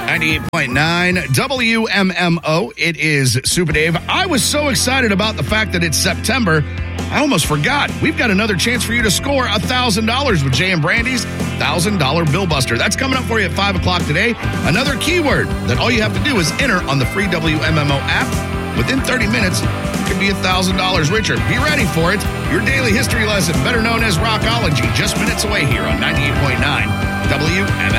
98.9 WMMO. It is Super Dave. I was so excited about the fact that it's September, I almost forgot. We've got another chance for you to score $1,000 with Jay and Brandy's $1,000 Bill Buster. That's coming up for you at 5 o'clock today. Another keyword that all you have to do is enter on the free WMMO app. Within 30 minutes, you could be $1,000 richer. Be ready for it. Your daily history lesson, better known as Rockology, just minutes away here on 98.9 WMMO.